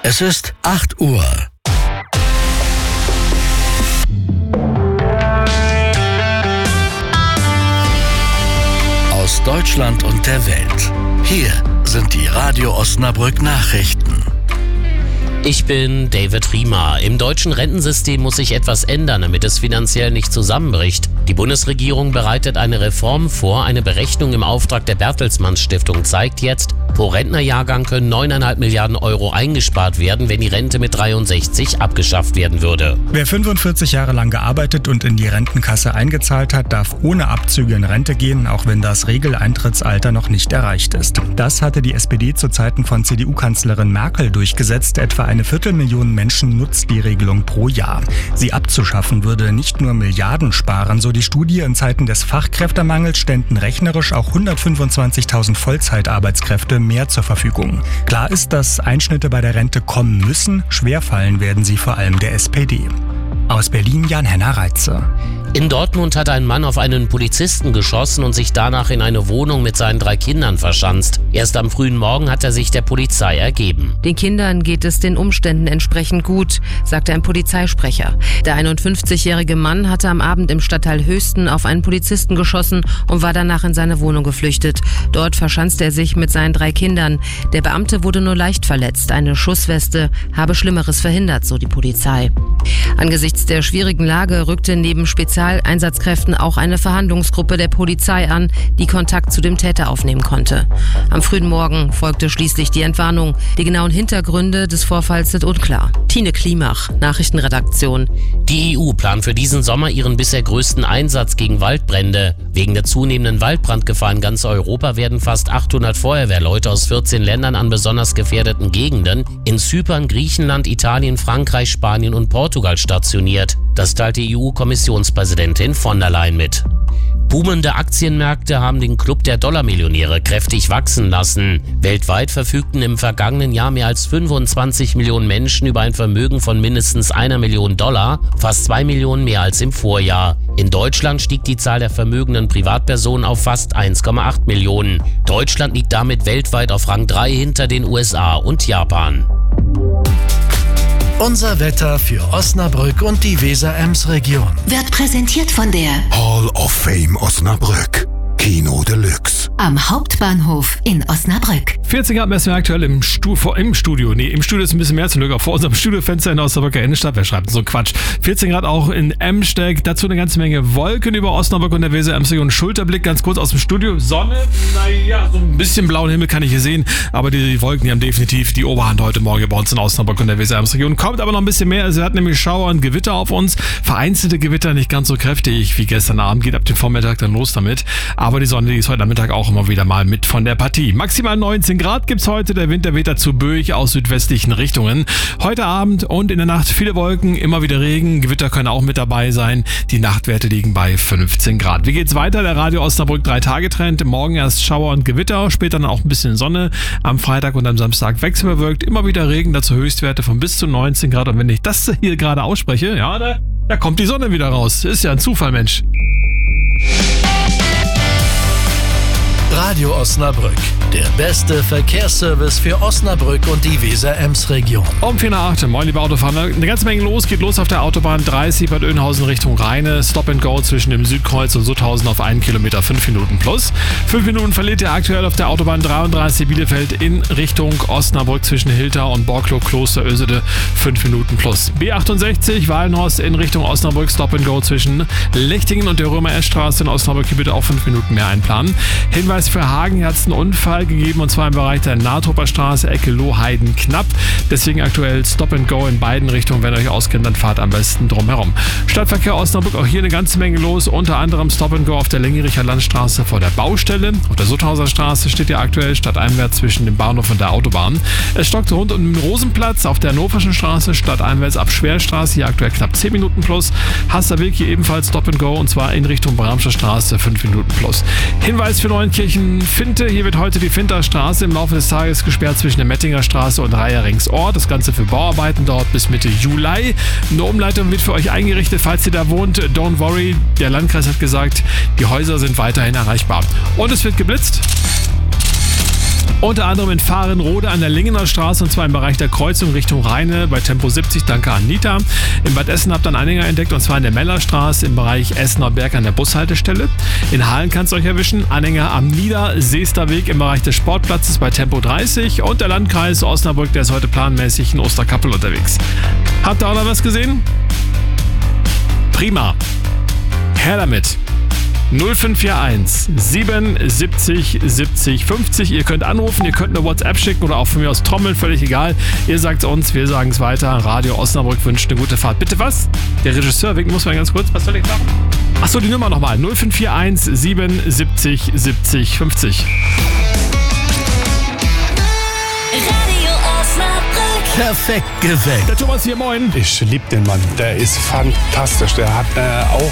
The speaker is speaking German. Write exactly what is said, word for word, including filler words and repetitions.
Es ist acht Uhr. Aus Deutschland und der Welt. Hier sind die Radio Osnabrück Nachrichten. Ich bin David Riemer. Im deutschen Rentensystem muss sich etwas ändern, damit es finanziell nicht zusammenbricht. Die Bundesregierung bereitet eine Reform vor. Eine Berechnung im Auftrag der Bertelsmann Stiftung zeigt jetzt, pro Rentnerjahrgang können neuneinhalb Milliarden Euro eingespart werden, wenn die Rente mit dreiundsechzig abgeschafft werden würde. Wer fünfundvierzig Jahre lang gearbeitet und in die Rentenkasse eingezahlt hat, darf ohne Abzüge in Rente gehen, auch wenn das Regeleintrittsalter noch nicht erreicht ist. Das hatte die S P D zu Zeiten von C D U-Kanzlerin Merkel durchgesetzt. Etwa eine Viertelmillion Menschen nutzt die Regelung pro Jahr. Sie abzuschaffen würde nicht nur Milliarden sparen, so die Studie. In Zeiten des Fachkräftemangels ständen rechnerisch auch hundertfünfundzwanzigtausend Vollzeitarbeitskräfte mehr zur Verfügung. Klar ist, dass Einschnitte bei der Rente kommen müssen. Schwerfallen werden sie vor allem der S P D. Aus Berlin Jan-Henner Reitze. In Dortmund hat ein Mann auf einen Polizisten geschossen und sich danach in eine Wohnung mit seinen drei Kindern verschanzt. Erst am frühen Morgen hat er sich der Polizei ergeben. Den Kindern geht es den Umständen entsprechend gut, sagte ein Polizeisprecher. Der einundfünfzigjährige Mann hatte am Abend im Stadtteil Höchsten auf einen Polizisten geschossen und war danach in seine Wohnung geflüchtet. Dort verschanzte er sich mit seinen drei Kindern. Der Beamte wurde nur leicht verletzt. Eine Schussweste habe Schlimmeres verhindert, so die Polizei. Angesichts der schwierigen Lage rückte neben Spezialeinsatzkräften auch eine Verhandlungsgruppe der Polizei an, die Kontakt zu dem Täter aufnehmen konnte. Am frühen Morgen folgte schließlich die Entwarnung. Die genauen Hintergründe des Vorfalls sind unklar. Tine Klimach, Nachrichtenredaktion. Die E U plant für diesen Sommer ihren bisher größten Einsatz gegen Waldbrände. Wegen der zunehmenden Waldbrandgefahr in ganz Europa werden fast achthundert Feuerwehrleute aus vierzehn Ländern an besonders gefährdeten Gegenden in Zypern, Griechenland, Italien, Frankreich, Spanien und Portugal stationiert. Das teilte E U-Kommissionspräsidentin von der Leyen mit. Boomende Aktienmärkte haben den Club der Dollarmillionäre kräftig wachsen lassen. Weltweit verfügten im vergangenen Jahr mehr als fünfundzwanzig Millionen Menschen über ein Vermögen von mindestens einer Million Dollar, fast zwei Millionen mehr als im Vorjahr. In Deutschland stieg die Zahl der vermögenden Privatpersonen auf fast eins Komma acht Millionen. Deutschland liegt damit weltweit auf Rang drei hinter den U S A und Japan. Unser Wetter für Osnabrück und die Weser-Ems-Region Wird präsentiert von der Hall of Fame Osnabrück. Kino Deluxe. Am Hauptbahnhof in Osnabrück. vierzehn Grad messen wir aktuell im, Stu- vor, im Studio. Nee, im Studio ist ein bisschen mehr zum Glück. Auch vor unserem Studiofenster in Osnabrücker Innenstadt. Wer schreibt denn so Quatsch? vierzehn Grad auch in Emsteck. Dazu eine ganze Menge Wolken über Osnabrück und der Weser-Ems-Region. Schulterblick ganz kurz aus dem Studio. Sonne, naja, so ein bisschen blauen Himmel kann ich hier sehen. Aber die Wolken, die haben definitiv die Oberhand heute Morgen bei uns in Osnabrück und der Weser-Ems-Region. Kommt aber noch ein bisschen mehr. Also wir hatten nämlich Schauer und Gewitter auf uns. Vereinzelte Gewitter, nicht ganz so kräftig wie gestern Abend. Geht ab dem Vormittag dann los damit. Aber die Sonne, die ist heute Nachmittag auch immer wieder mal mit von der Partie. Maximal neunzehn Grad gibt's heute. Der Wind, der weht dazu böig aus südwestlichen Richtungen. Heute Abend und in der Nacht viele Wolken, immer wieder Regen. Gewitter können auch mit dabei sein. Die Nachtwerte liegen bei fünfzehn Grad. Wie geht's weiter? Der Radio Osnabrück drei Tage Trend. Morgen erst Schauer und Gewitter, später dann auch ein bisschen Sonne. Am Freitag und am Samstag wechselbewölkt. Immer wieder Regen, dazu Höchstwerte von bis zu neunzehn Grad. Und wenn ich das hier gerade ausspreche, ja, da, da kommt die Sonne wieder raus. Ist ja ein Zufall, Mensch. Radio Osnabrück, der beste Verkehrsservice für Osnabrück und die Weser-Ems-Region. Um vier nach acht, moin liebe Autofahrer, eine ganze Menge los, geht los auf der Autobahn dreißig Bad Oeynhausen Richtung Rheine, Stop and Go zwischen dem Südkreuz und Sutthausen auf einen Kilometer, fünf Minuten plus. Fünf Minuten verliert ihr aktuell auf der Autobahn dreiunddreißig Bielefeld in Richtung Osnabrück zwischen Hilter und Borklow, Kloster Ösede, fünf Minuten plus. B achtundsechzig Wallenhorst in Richtung Osnabrück, Stop and Go zwischen Lechtingen und der Römer-Esch-Straße in Osnabrück, hier bitte auch fünf Minuten mehr einplanen. Hinweis für Hagen, hier hat es einen Unfall gegeben und zwar im Bereich der Nahtruper Straße, Ecke Lohheiden knapp. Deswegen aktuell Stop and Go in beiden Richtungen. Wenn ihr euch auskennt, dann fahrt am besten drumherum. Stadtverkehr Osnabrück, auch hier eine ganze Menge los. Unter anderem Stop and Go auf der Längericher Landstraße vor der Baustelle. Auf der Sutthauser Straße steht ja aktuell stadteinwärts zwischen dem Bahnhof und der Autobahn. Es stockt rund um den Rosenplatz auf der Hannoverschen Straße stadteinwärts ab Schwerstraße, hier aktuell knapp zehn Minuten plus. Hasserweg hier ebenfalls Stop and Go und zwar in Richtung Bramscher Straße fünf Minuten plus. Hinweis für Neunkirchen Finte, hier wird heute die Finterstraße im Laufe des Tages gesperrt zwischen der Mettinger Straße und Reiherringsort. Das Ganze für Bauarbeiten dort bis Mitte Juli. Eine Umleitung wird für euch eingerichtet, falls ihr da wohnt. Don't worry, der Landkreis hat gesagt, die Häuser sind weiterhin erreichbar. Und es wird geblitzt. Unter anderem in Fahrenrode an der Lingener Straße und zwar im Bereich der Kreuzung Richtung Rheine bei Tempo siebzig. Danke Anita. In Bad Essen habt ihr einen Anhänger entdeckt und zwar in der Mellerstraße im Bereich Essener Berg an der Bushaltestelle. In Halen kannst du euch erwischen. Anhänger am Niederseesterweg im Bereich des Sportplatzes bei Tempo dreißig und der Landkreis Osnabrück, der ist heute planmäßig in Osterkappel unterwegs. Habt ihr auch noch was gesehen? Prima. Her damit. null fünf vier eins siebenundsiebzig siebzig fünfzig. Ihr könnt anrufen, ihr könnt eine WhatsApp schicken oder auch von mir aus trommeln, völlig egal. Ihr sagt es uns, wir sagen es weiter. Radio Osnabrück wünscht eine gute Fahrt. Bitte was? Der Regisseur winken muss man ganz kurz. Was soll ich machen? Achso, die Nummer nochmal. null fünf vier eins siebenundsiebzig siebzig fünfzig. Radio Osnabrück. Perfekt geweckt. Der Thomas hier, moin. Ich liebe den Mann. Der ist fantastisch. Der hat äh, auch